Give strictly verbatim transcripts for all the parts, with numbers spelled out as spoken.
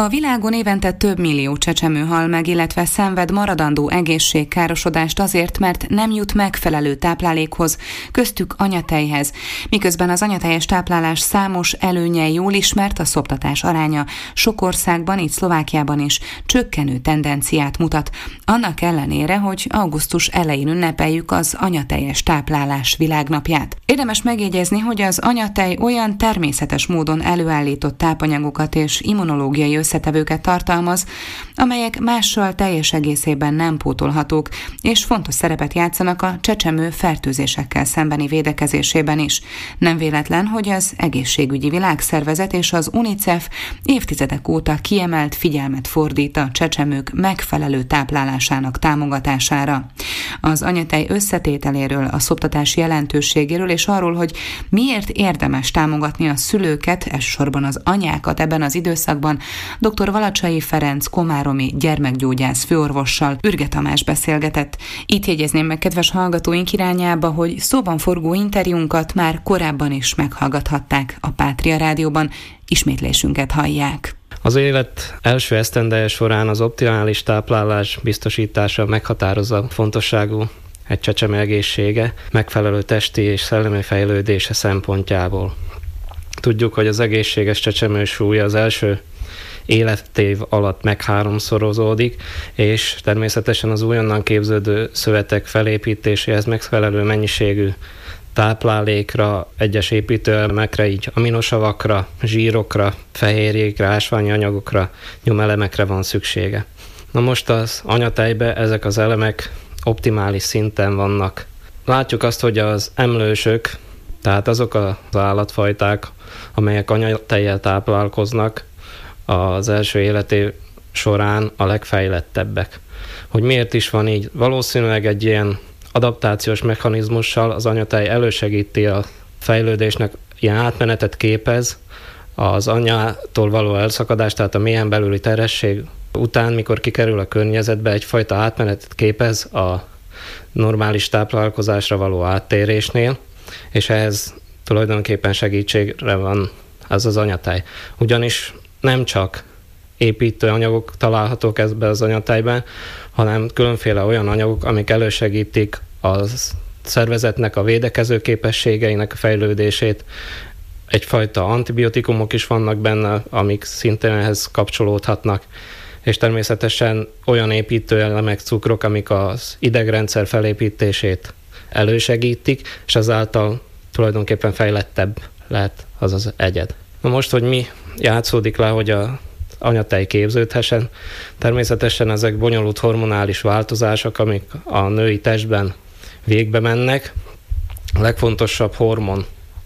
világon évente több millió csecsemő hal meg, illetve szenved maradandó egészségkárosodást azért, mert nem jut megfelelő táplálékhoz, köztük anyatejhez, miközben az anyateljes táplálás számos előnye jól ismert, a szoptatás aránya sok országban, így Szlovákiában is csökkenő tendenciát mutat, annak ellenére, hogy augusztus elején ünnepeljük az anyateljes táplálás világnapját. Érdemes megjegyezni, hogy az anyatej olyan természetes módon előállított tápanyagokat és immunológiai összetevőket tartalmaz, amelyek mással teljes egészében nem pótolhatók, és fontos szerepet játszanak a csecsemő fertőzésekkel szembeni védekezésében is. Nem véletlen, hogy az Egészségügyi Világszervezet és az UNICEF évtizedek óta kiemelt figyelmet fordít a csecsemők megfelelő táplálásának támogatására. Az anyatej összetételéről, a szoptatás jelentőségéről és arról, hogy miért érdemes támogatni a szülőket, elsősorban az anyákat ebben az időszakban, dr. Valacsai Ferenc komáromi gyermekgyógyász főorvossal Ürge Tamás beszélgetett. Itt jegyezném meg kedves hallgatóink irányába, hogy szóban forgó interjúnkat már korábban is meghallgathatták a Pátria Rádióban, ismétlésünket hallják. Az élet első esztendeje során az optimális táplálás biztosítása meghatározza fontosságú egy csecsemő egészsége, megfelelő testi és szellemi fejlődése szempontjából. Tudjuk, hogy az egészséges csecsemő súlya az első életév alatt megháromszorozódik, és természetesen az újonnan képződő szövetek felépítéséhez megfelelő mennyiségű táplálékra, egyes építőelemekre, így aminosavakra, zsírokra, fehérjékre, ásványi anyagokra, nyomelemekre van szüksége. Na most az anyatejbe ezek az elemek optimális szinten vannak. Látjuk azt, hogy az emlősök, tehát azok az állatfajták, amelyek anyatejjel táplálkoznak, az első életé során a legfejlettebbek. Hogy miért is van így? Valószínűleg egy ilyen adaptációs mechanizmussal az anyatej elősegíti a fejlődésnek, ilyen átmenetet képez az anyától való elszakadás, tehát a mélyen belüli terhesség után, mikor kikerül a környezetbe, egyfajta átmenetet képez a normális táplálkozásra való áttérésnél, és ehhez tulajdonképpen segítségre van az az anyatej. Ugyanis nem csak építőanyagok találhatók ebben az anyatejben, hanem különféle olyan anyagok, amik elősegítik a szervezetnek a védekező képességeinek a fejlődését. Egyfajta antibiotikumok is vannak benne, amik szintén ehhez kapcsolódhatnak, és természetesen olyan építőelemek, cukrok, amik az idegrendszer felépítését elősegítik, és ezáltal tulajdonképpen fejlettebb lehet az az egyed. Na most, hogy mi játszódik le, hogy a anyatej képződhessen. Természetesen ezek bonyolult hormonális változások, amik a női testben végbe mennek. A legfontosabb hormon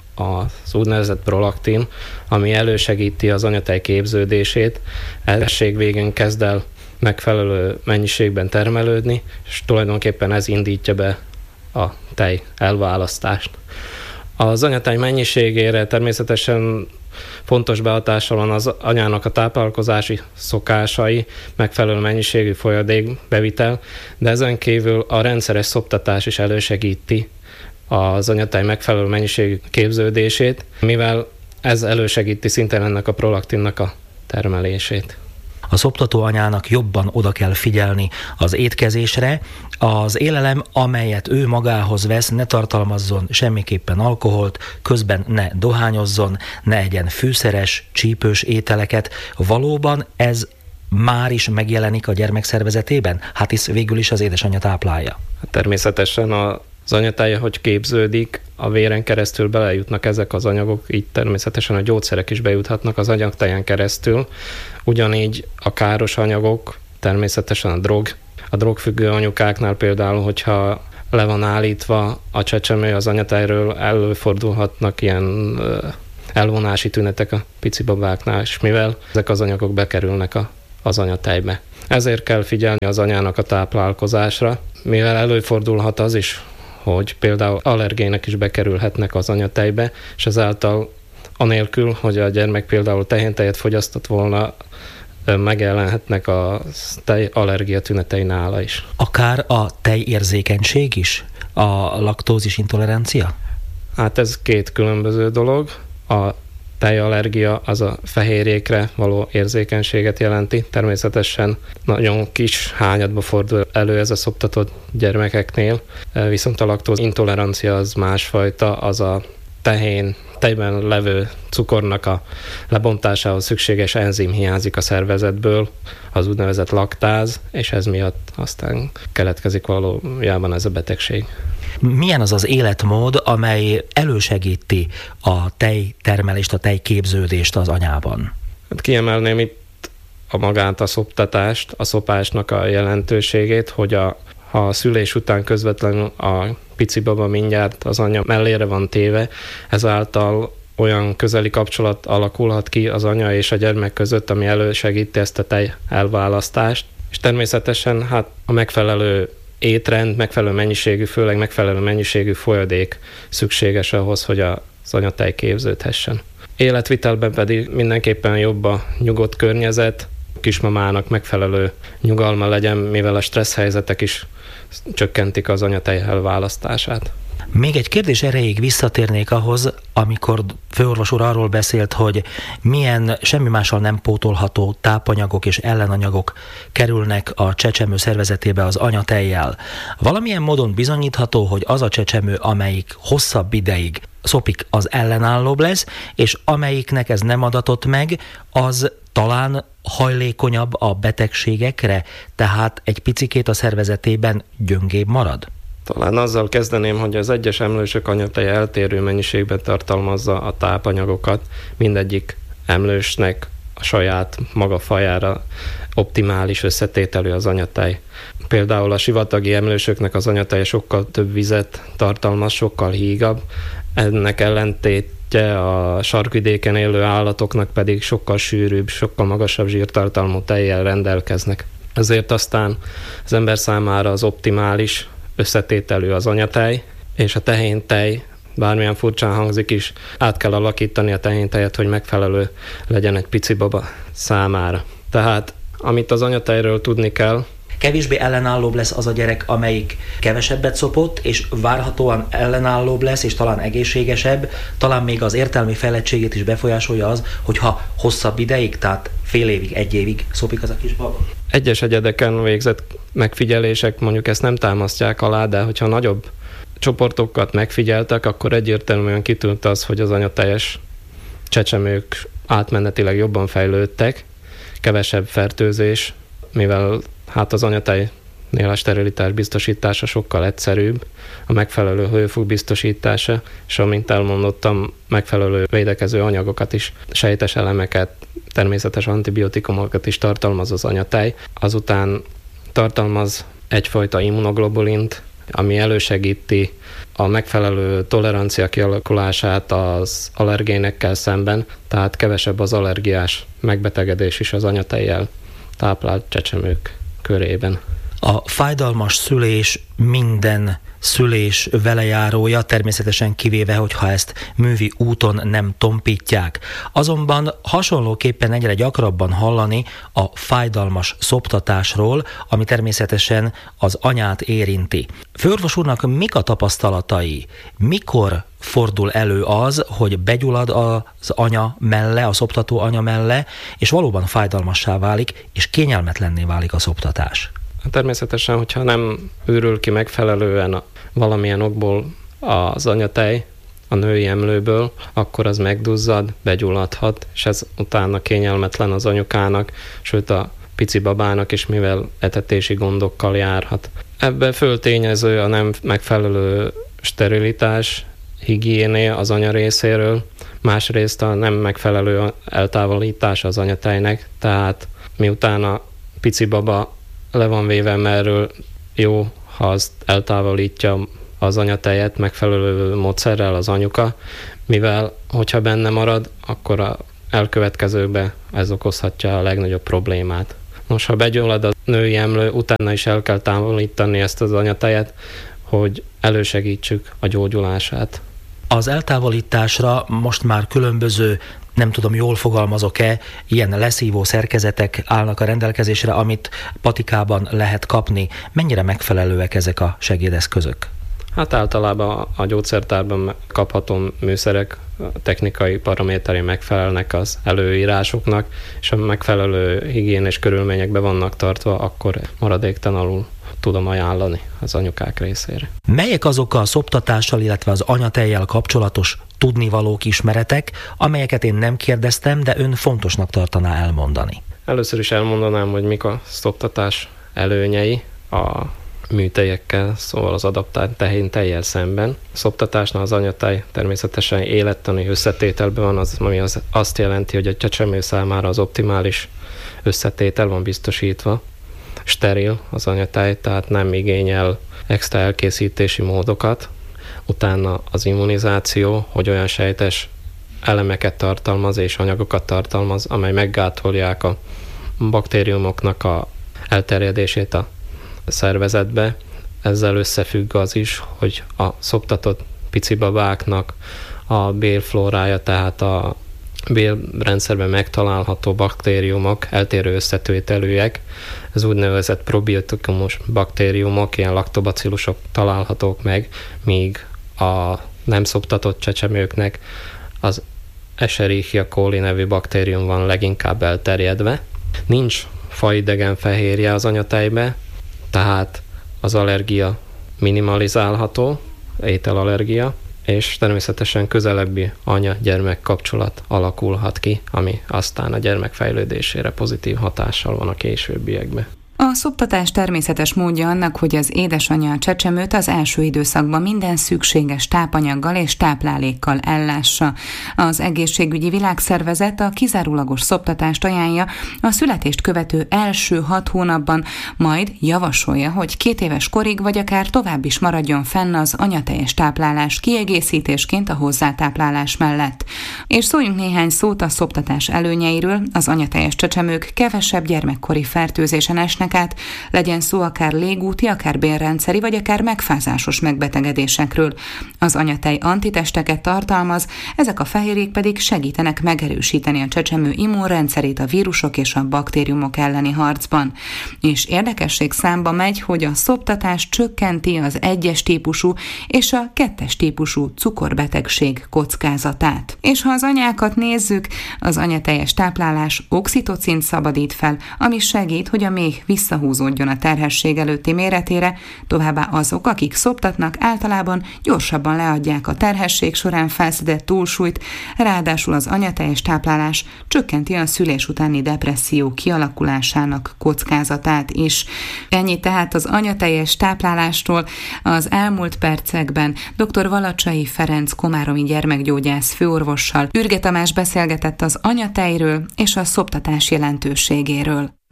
az úgynevezett prolaktin, ami elősegíti az anyatej képződését. Esség végén kezd el megfelelő mennyiségben termelődni, és tulajdonképpen ez indítja be a tej elválasztást. Az anyatej mennyiségére természetesen fontos behatással van az anyának a táplálkozási szokásai, megfelelő mennyiségű folyadékbevitel, de ezen kívül a rendszeres szoptatás is elősegíti az anyatej megfelelő mennyiségű képződését, mivel ez elősegíti szintén ennek a prolaktinnak a termelését. A szoptató anyának jobban oda kell figyelni az étkezésre. Az élelem, amelyet ő magához vesz, ne tartalmazzon semmiképpen alkoholt, közben ne dohányozzon, ne egyen fűszeres, csípős ételeket. Valóban ez már is megjelenik a gyermek szervezetében? Hát hisz végül is az édesanyja táplálja. Természetesen a az anyatej, hogy képződik, a véren keresztül belejutnak ezek az anyagok, így természetesen a gyógyszerek is bejuthatnak az anyagtejen keresztül. Ugyanígy a káros anyagok, természetesen a drog. A drogfüggő anyukáknál például, hogyha le van állítva a csecsemő az anyatejről, előfordulhatnak ilyen elvonási tünetek a pici babáknál, és mivel ezek az anyagok bekerülnek a, az anyatejbe. Ezért kell figyelni az anyának a táplálkozásra, mivel előfordulhat az is, hogy például allergének is bekerülhetnek az anyatejbe, és ezáltal anélkül, hogy a gyermek például tehéntejet fogyasztott volna, megjelenhetnek a tej allergia tünetei nála is. Akár a tejérzékenység is? A laktózis intolerancia? Hát ez két különböző dolog. A tejallergia az a fehérjékre való érzékenységet jelenti. Természetesen nagyon kis hányadba fordul elő ez a szoptatott gyermekeknél, viszont a laktóz intolerancia az másfajta, az a tehén, tejben levő cukornak a lebontásához szükséges enzim hiányzik a szervezetből, az úgynevezett laktáz, és ez miatt aztán keletkezik valójában ez a betegség. Milyen az az életmód, amely elősegíti a tejtermelést, a tejképződést az anyában? Hát kiemelném itt a magát, a szoptatást, a szopásnak a jelentőségét, hogy a, ha a szülés után közvetlenül a pici baba mindjárt az anya mellére van téve, ezáltal olyan közeli kapcsolat alakulhat ki az anya és a gyermek között, ami elősegíti ezt a tej elválasztást. És természetesen hát a megfelelő étrend, megfelelő mennyiségű, főleg megfelelő mennyiségű folyadék szükséges ahhoz, hogy az anyatej képződhessen. Életvitelben pedig mindenképpen jobb a nyugodt környezet, a kismamának megfelelő nyugalma legyen, mivel a stressz helyzetek is csökkentik az anyatej elválasztását. Még egy kérdés erejéig visszatérnék ahhoz, amikor főorvos úr arról beszélt, hogy milyen semmi mással nem pótolható tápanyagok és ellenanyagok kerülnek a csecsemő szervezetébe az anyatejjel. Valamilyen módon bizonyítható, hogy az a csecsemő, amelyik hosszabb ideig szopik, az ellenállóbb lesz, és amelyiknek ez nem adatott meg, az talán hajlékonyabb a betegségekre, tehát egy picikét a szervezetében gyöngébb marad? Talán azzal kezdeném, hogy az egyes emlősök anyateje eltérő mennyiségben tartalmazza a tápanyagokat, mindegyik emlősnek a saját maga fajára optimális összetételű az anyatej. Például a sivatagi emlősöknek az anyateje sokkal több vizet tartalmaz, sokkal hígabb, ennek ellentétje a sarkvidéken élő állatoknak pedig sokkal sűrűbb, sokkal magasabb zsírtartalmú tejjel rendelkeznek. Ezért aztán az ember számára az optimális összetételű az anyatej, és a tehéntej, bármilyen furcsán hangzik is, át kell alakítani a tehéntejet, hogy megfelelő legyen egy pici baba számára. Tehát, amit az anyatejről tudni kell, kevésbé ellenállóbb lesz az a gyerek, amelyik kevesebbet szopott, és várhatóan ellenállóbb lesz, és talán egészségesebb, talán még az értelmi fejlettségét is befolyásolja az, hogyha hosszabb ideig, tehát fél évig, egy évig szopik az a kis baba. Egyes egyedeken végzett megfigyelések mondjuk ezt nem támasztják alá, de hogyha nagyobb csoportokat megfigyeltek, akkor egyértelműen kitűnt az, hogy az anyatejes csecsemők átmenetileg jobban fejlődtek, kevesebb fertőzés, mivel hát az anyatejnél a sterilitás biztosítása sokkal egyszerűbb, a megfelelő hőfok biztosítása, és amint elmondottam, megfelelő védekező anyagokat is, sejtes elemeket, természetes antibiotikumokat is tartalmaz az anyatej. Azután tartalmaz egyfajta immunoglobulint, ami elősegíti a megfelelő tolerancia kialakulását az allergénekkel szemben, tehát kevesebb az allergiás megbetegedés is az anyatejjel táplált csecsemők körében. A fájdalmas szülés minden szülés velejárója, természetesen kivéve, hogyha ezt művi úton nem tompítják. Azonban hasonlóképpen egyre gyakrabban hallani a fájdalmas szoptatásról, ami természetesen az anyát érinti. Főorvos úrnak mik a tapasztalatai? Mikor fordul elő az, hogy begyullad az anya melle, a szoptató anya melle, és valóban fájdalmassá válik, és kényelmetlenné válik a szoptatás? Természetesen, hogyha nem őrül ki megfelelően valamilyen okból az anyatej a női emlőből, akkor az megduzzad, begyulladhat, és ez utána kényelmetlen az anyukának, sőt a pici babának is, mivel etetési gondokkal járhat. Ebben föltényező a nem megfelelő sterilitás, higiéné az anya részéről, másrészt a nem megfelelő eltávolítás az anyatejnek, tehát miután a pici baba le van véve, merről jó, ha azt eltávolítja az anyatejet megfelelő módszerrel az anyuka, mivel hogyha benne marad, akkor a elkövetkezőkben ez okozhatja a legnagyobb problémát. Most, ha begyullad a női emlő, utána is el kell távolítani ezt az anyatejet, hogy elősegítsük a gyógyulását. Az eltávolításra most már különböző, nem tudom, jól fogalmazok-e, ilyen leszívó szerkezetek állnak a rendelkezésre, amit patikában lehet kapni. Mennyire megfelelőek ezek a segédeszközök? Hát általában a gyógyszertárban kapható műszerek technikai paraméterei megfelelnek az előírásoknak, és a megfelelő higiénés körülményekben vannak tartva, akkor maradéktalanul tudom ajánlani az anyukák részére. Melyek azok a szoptatással, illetve az anyatejjel kapcsolatos tudnivalók, ismeretek, amelyeket én nem kérdeztem, de ön fontosnak tartaná elmondani? Először is elmondanám, hogy mik a szoptatás előnyei a műtejekkel, szóval az adaptált tehén tejjel szemben. A szoptatásnál az anyatej természetesen élettani összetételben van, az, ami az, azt jelenti, hogy a csecsemő számára az optimális összetétel van biztosítva. Steril az anyatej, tehát nem igényel extra elkészítési módokat. Utána az immunizáció, hogy olyan sejtes elemeket tartalmaz és anyagokat tartalmaz, amely meggátolják a baktériumoknak a elterjedését a szervezetbe. Ezzel összefügg az is, hogy a szoptatott pici babáknak a bélflórája, tehát a bélrendszerben megtalálható baktériumok eltérő összetételűek, ez úgynevezett probiotikumos baktériumok, ilyen laktobacillusok találhatók meg, míg a nem szoptatott csecsemőknek az Escherichia coli nevű baktérium van leginkább elterjedve. Nincs faidegen fehérje az anyatejbe, tehát az allergia minimalizálható, ételallergia, és természetesen közelebbi anya-gyermek kapcsolat alakulhat ki, ami aztán a gyermek fejlődésére pozitív hatással van a későbbiekben. A szoptatás természetes módja annak, hogy az édesanyja a csecsemőt az első időszakban minden szükséges tápanyaggal és táplálékkal ellássa. Az Egészségügyi Világszervezet a kizárólagos szoptatást ajánlja a születést követő első hat hónapban, majd javasolja, hogy két éves korig vagy akár tovább is maradjon fenn az anyatejes táplálás kiegészítésként a hozzátáplálás mellett. És szóljunk néhány szót a szoptatás előnyeiről. Az anyatejes csecsemők kevesebb gyermekkori fertőzésen esnek át, legyen szó akár légúti, akár bélrendszeri, vagy akár megfázásos megbetegedésekről. Az anyatej antitesteket tartalmaz, ezek a fehérjék pedig segítenek megerősíteni a csecsemő immunrendszerét a vírusok és a baktériumok elleni harcban. És érdekesség számba megy, hogy a szoptatás csökkenti az egyes típusú és a kettes típusú cukorbetegség kockázatát. És ha az anyákat nézzük, az anyatejes táplálás oxitocint szabadít fel, ami segít, hogy a méh visszahúzódjon a terhesség előtti méretére, továbbá azok, akik szoptatnak, általában gyorsabban leadják a terhesség során felszedett túlsúlyt, ráadásul az anyatejes táplálás csökkenti a szülés utáni depresszió kialakulásának kockázatát is. Ennyi tehát az anyatejes táplálásról. Az elmúlt percekben dr. Valacsai Ferenc komáromi gyermekgyógyász főorvossal Ürge Tamás beszélgetett az anyatejről és a szoptatás jelentőségéről.